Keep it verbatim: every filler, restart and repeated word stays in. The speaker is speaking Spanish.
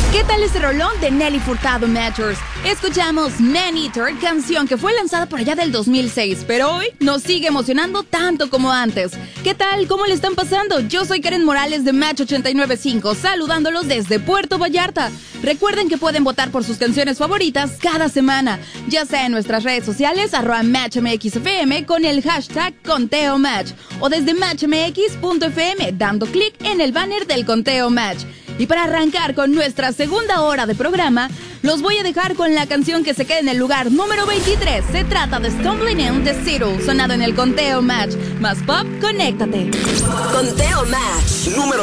¿Qué tal este rolón de Nelly Furtado Matters? Escuchamos Man Eater, canción que fue lanzada por allá del dos mil seis, pero hoy nos sigue emocionando tanto como antes. ¿Qué tal? ¿Cómo le están pasando? Yo soy Karen Morales de Match ochenta y nueve punto cinco, saludándolos desde Puerto Vallarta. Recuerden que pueden votar por sus canciones favoritas cada semana, ya sea en nuestras redes sociales, arroba MatchMXFM con el hashtag Conteo Match, o desde match m x punto f m dando clic en el banner del Conteo Match. Y para arrancar con nuestra segunda hora de programa, los voy a dejar con la canción que se queda en el lugar número veintitrés. Se trata de Stumbling In de Zero, sonado en el Conteo Match. Más pop, conéctate. Conteo Match número